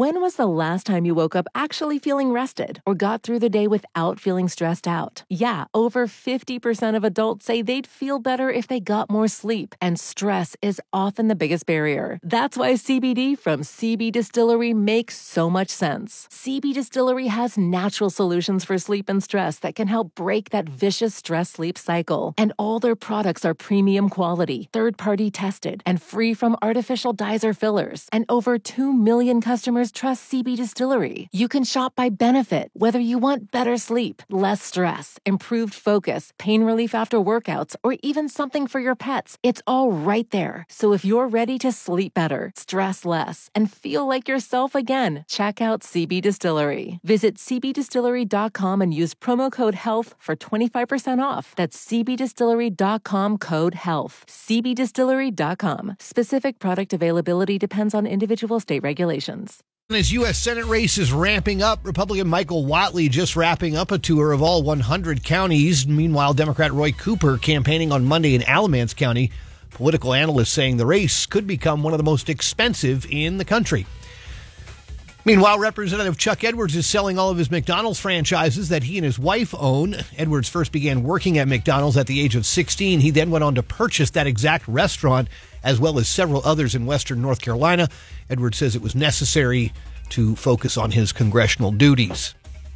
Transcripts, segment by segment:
When was the last time you woke up actually feeling rested or got through the day without feeling stressed out? Yeah, over 50% of adults say they'd feel better if they got more sleep, and stress is often the biggest barrier. That's why CBD from CB Distillery makes so much sense. CB Distillery has natural solutions for sleep and stress that can help break that vicious stress-sleep cycle. And all their products are premium quality, third-party tested, and free from artificial dyes or fillers. And over 2 million customers trust CB Distillery. You can shop by benefit, whether you want better sleep, less stress, improved focus, pain relief after workouts, or even something for your pets. It's all right there. So if you're ready to sleep better, stress less, and feel like yourself again, check out CB Distillery. Visit cbdistillery.com and use promo code HEALTH for 25% off. That's cbdistillery.com, code HEALTH. cbdistillery.com. Specific product availability depends on individual state regulations. As U.S. Senate race is ramping up, Republican Michael Whatley just wrapping up a tour of all 100 counties. Meanwhile, Democrat Roy Cooper campaigning on Monday in Alamance County. Political analysts saying the race could become one of the most expensive in the country. Meanwhile, Representative Chuck Edwards is selling all of his McDonald's franchises that he and his wife own. Edwards first began working at McDonald's at the age of 16. He then went on to purchase that exact restaurant, as well as several others in western North Carolina. Edwards says it was necessary to focus on his congressional duties.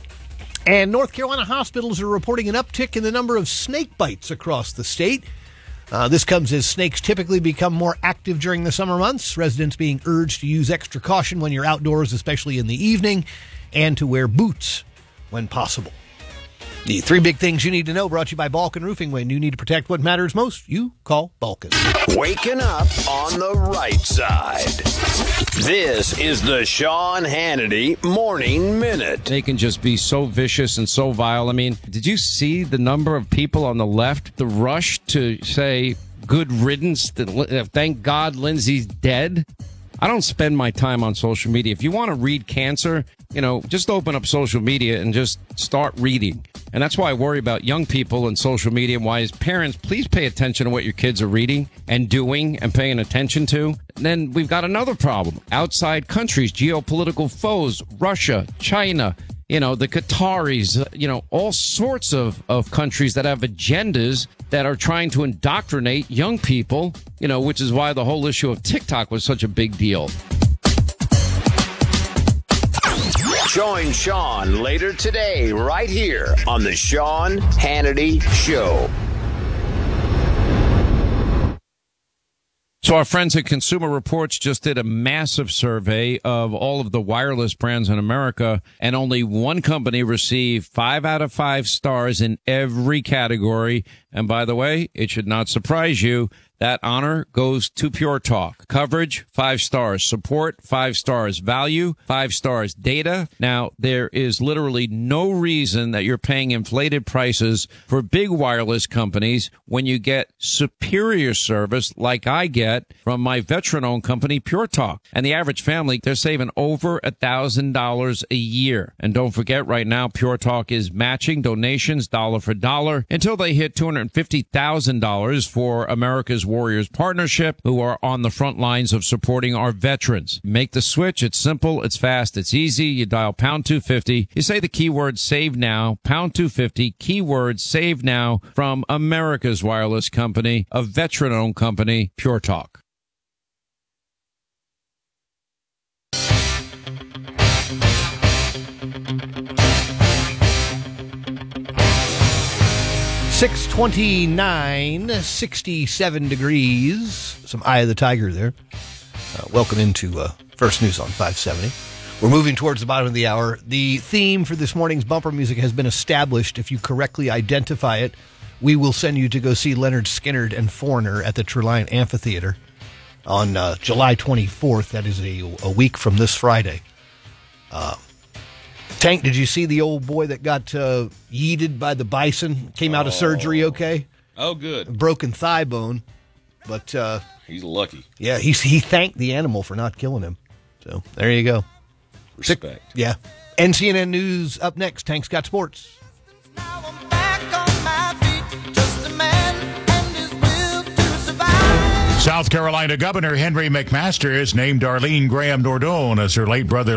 And North Carolina hospitals are reporting an uptick in the number of snake bites across the state. This comes as snakes typically become more active during the summer months, residents being urged to use extra caution when you're outdoors, especially in the evening, and to wear boots when possible. The 3 big things you need to know, brought to you by Balkan Roofing. When you need to protect what matters most, you call Balkan. Waking up on the right side. This is the Sean Hannity Morning Minute. They can just be so vicious and so vile. I mean, did you see the number of people on the left, the rush to say good riddance, thank God Lindsay's dead? I don't spend my time on social media. If you want to read cancer, just open up social media and just start reading. And that's why I worry about young people and social media, and why as parents, please pay attention to what your kids are reading and doing and paying attention to. And then we've got another problem. Outside countries, geopolitical foes, Russia, China, the Qataris, all sorts of countries that have agendas that are trying to indoctrinate young people, which is why the whole issue of TikTok was such a big deal. Join Sean later today right here on the Sean Hannity Show. So our friends at Consumer Reports just did a massive survey of all of the wireless brands in America, and only one company received 5 out of 5 stars in every category. And by the way, it should not surprise you, that honor goes to Pure Talk. Coverage, 5 stars. Support, 5 stars. Value, 5 stars. Data. Now, there is literally no reason that you're paying inflated prices for big wireless companies when you get superior service like I get from my veteran-owned company, Pure Talk. And the average family, they're saving over $1,000 a year. And don't forget, right now, Pure Talk is matching donations dollar for dollar until they hit $250,000 for America's Warriors Partnership, who are on the front lines of supporting our veterans. Make the switch. It's simple. It's fast. It's easy. You dial pound 250. You say the keyword save now, pound 250, keyword save now, from America's wireless company, a veteran-owned company, Pure Talk. .629, 67 degrees. Some Eye of the Tiger there. Welcome into First News on 570. We're moving towards the bottom of the hour. The theme for this morning's bumper music has been established. If you correctly identify it, we will send you to go see Leonard Skinner and Foreigner at the Treliant Amphitheater on July 24th. That is a week from this Friday. Tank, did you see the old boy that got yeeted by the bison? Came out of surgery okay? Oh, good. Broken thigh bone. But he's lucky. Yeah, he thanked the animal for not killing him. So there you go. Respect. Yeah. NCNN News up next. Tank's got sports. Now I'm back on my feet, just a man and his will to survive. South Carolina Governor Henry McMaster has named Darlene Graham Nordone as her late brother